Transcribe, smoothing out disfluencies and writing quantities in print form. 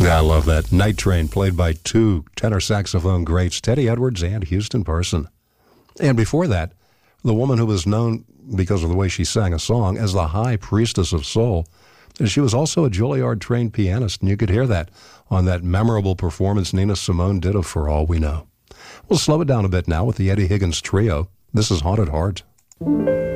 I love that. Night Train, played by two tenor saxophone greats, Teddy Edwards and Houston Person. And before that, the woman who was known because of the way she sang a song as the High Priestess of Soul. And she was also a Juilliard-trained pianist, and you could hear that on that memorable performance Nina Simone did of For All We Know. We'll slow it down a bit now with the Eddie Higgins Trio. This is Haunted Heart.